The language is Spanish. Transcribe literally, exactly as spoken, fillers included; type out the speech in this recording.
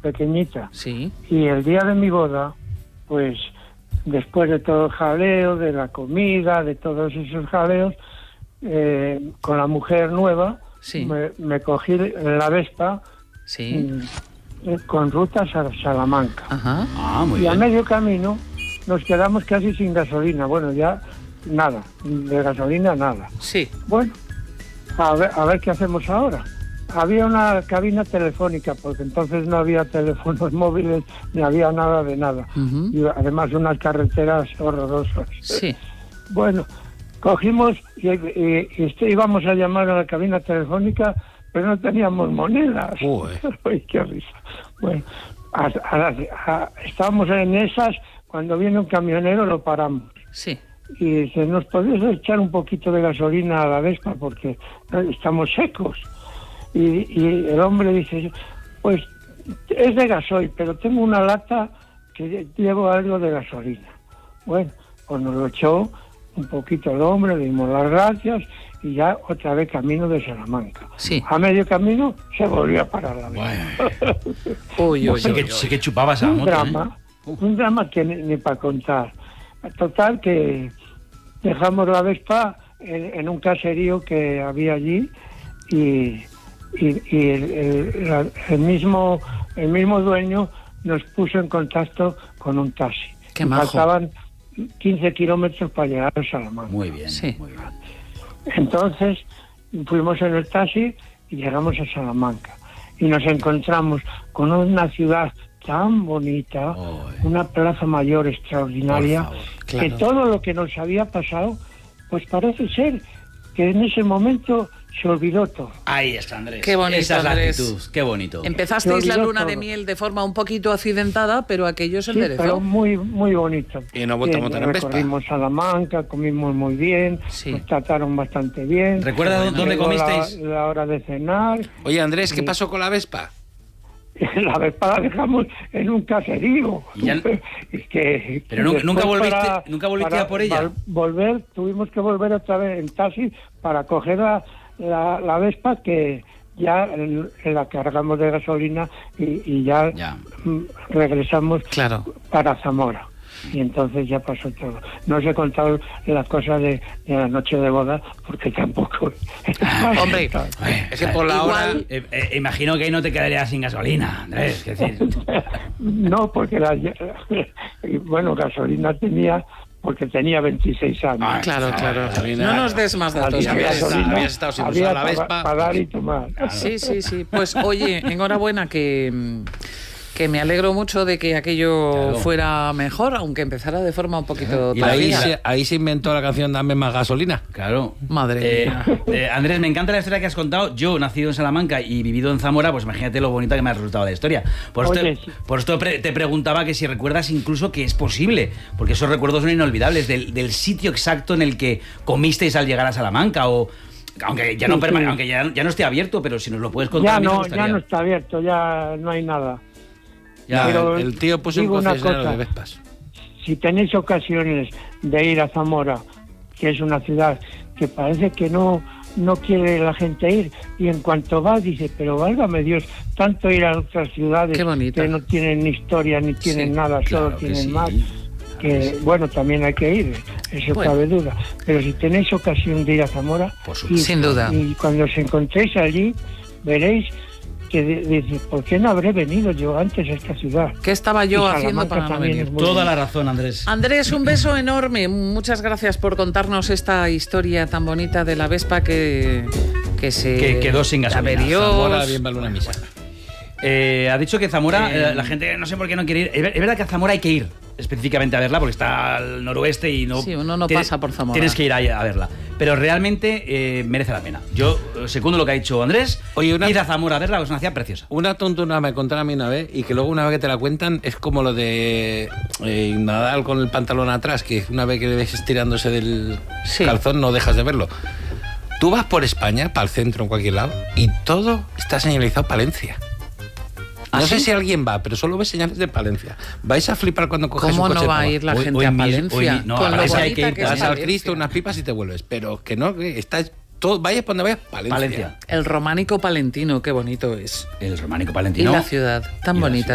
pequeñita. Sí. Y el día de mi boda, pues después de todo el jaleo, de la comida, de todos esos jaleos, eh, con la mujer nueva, sí. me, me cogí la Vespa sí. eh, con rutas a Salamanca. Ajá. Ah, muy y bien. a medio camino nos quedamos casi sin gasolina. Bueno, ya nada, de gasolina nada. Sí. Bueno, a ver, a ver qué hacemos ahora. Había una cabina telefónica, porque entonces no había teléfonos móviles, ni había nada de nada. Uh-huh. Y además unas carreteras horrorosas. Sí. Bueno, cogimos y, y, y este, íbamos a llamar a la cabina telefónica, pero no teníamos monedas. Uy, qué risa. Bueno, a, a, a, estábamos en esas, cuando viene un camionero lo paramos. Sí. Y dice, ¿nos podéis echar un poquito de gasolina a la Vespa? Porque estamos secos. Y, y el hombre dice, pues es de gasoil, pero tengo una lata que llevo algo de gasolina. Bueno, pues nos lo echó un poquito el hombre, le dimos las gracias y ya otra vez camino de Salamanca. Sí. A medio camino se volvió a parar la Vespa. Uy, uy, sí, que, sí que chupabas a la un moto, drama, ¿eh? un drama que ni, ni para contar. Total que dejamos la Vespa en, en un caserío que había allí y... y, y el, el, el mismo el mismo dueño nos puso en contacto con un taxi. Qué majo. Faltaban quince kilómetros para llegar a Salamanca. Muy bien, sí. muy bien. Entonces fuimos en el taxi y llegamos a Salamanca y nos encontramos con una ciudad tan bonita, oh, eh. una plaza mayor extraordinaria, favor, claro. que todo lo que nos había pasado, pues parece ser que en ese momento se olvidó todo. Ahí está, Andrés. Qué bonito, Esa es la Andrés. actitud, qué bonito. Empezasteis la luna todo. de miel de forma un poquito accidentada, pero aquello se sí, enderezó. Pero muy, muy bonito. Y nos volvemos a tener recorrimos Salamanca, comimos muy bien, sí. nos trataron bastante bien. ¿Recuerda bueno, dónde comisteis? La, la hora de cenar. Oye, Andrés, ¿qué pasó con la Vespa? La Vespa la dejamos en un caserío. Ya... Es que, pero nunca, nunca volviste, para, nunca volviste a por ella. Volver, tuvimos que volver otra vez en taxi para coger la, la, la Vespa que ya en, en la cargamos de gasolina y, y ya, ya regresamos claro. para Zamora. Y entonces ya pasó todo. No os he contado las cosas de, de la noche de boda porque tampoco... Hombre, es que por la Igual... hora... Eh, eh, imagino que ahí no te quedarías sin gasolina, Andrés. Es decir... no, porque la, bueno, gasolina tenía... porque tenía veintiséis años. Ah, claro, claro. No nos des más datos. Había gasolina, habías estado sin usar la Vespa. Para dar y tomar. Sí, sí, sí. Pues oye, enhorabuena que... que me alegro mucho de que aquello claro. fuera mejor, aunque empezara de forma un poquito y ahí se, ahí se inventó la canción Dame más gasolina. Claro. Madre eh, eh, Andrés, me encanta la historia que has contado. Yo, nacido en Salamanca y vivido en Zamora, pues imagínate lo bonita que me ha resultado la historia. Por esto, Oye, sí. por esto pre te preguntaba que si recuerdas incluso que es posible, porque esos recuerdos son inolvidables, del, del sitio exacto en el que comisteis al llegar a Salamanca o... Aunque ya no, sí, sí. aunque ya, ya no esté abierto, pero si nos lo puedes contar. Ya no, ya no está abierto, ya no hay nada. Ya, pero el tío puso un concesionario de Vespas. Si tenéis ocasiones de ir a Zamora, que es una ciudad que parece que no no quiere la gente ir, y en cuanto va dice, pero válgame Dios, tanto ir a otras ciudades que no tienen ni historia ni tienen sí, nada, solo claro tienen sí. más, que bueno, también hay que ir, eso bueno. cabe duda. Pero si tenéis ocasión de ir a Zamora, y, sin duda. Y cuando os encontréis allí, veréis que dice, ¿por qué no habré venido yo antes a esta ciudad? ¿Qué estaba yo haciendo para no venir? Toda la razón, Andrés. Andrés, un beso enorme. Muchas gracias por contarnos esta historia tan bonita de la Vespa que, que se... Que quedó sin gasolina. Zamora, bien vale una misa. Eh, ha dicho que Zamora, eh, la gente no sé por qué no quiere ir. Es verdad que a Zamora hay que ir específicamente a verla porque está al noroeste y no... Sí, uno no tienes, pasa por Zamora. Tienes que ir a, a verla. Pero realmente eh, merece la pena. Yo, segundo lo que ha dicho Andrés, Oye, una, ir a Zamora a verla, es una ciudad preciosa. Una tontuna me contaron a mí una vez y que luego una vez que te la cuentan es como lo de eh, Nadal con el pantalón atrás, que una vez que le ves estirándose del sí. calzón no dejas de verlo. Tú vas por España, para el centro, en cualquier lado, y todo está señalizado Palencia. No ¿Ah, sé sí? si alguien va, pero solo ves señales de Palencia. Vais a flipar cuando coges un coche. ¿Cómo no va a ir la hoy, gente hoy, a Palencia? Hoy, no, con a lo hay que ir, que vas al Cristo, unas pipas y te vuelves. Pero que no, que está todo, vayas por donde vayas, Palencia. Palencia. El románico palentino, qué bonito es. El románico palentino. Y la ciudad, tan bonita.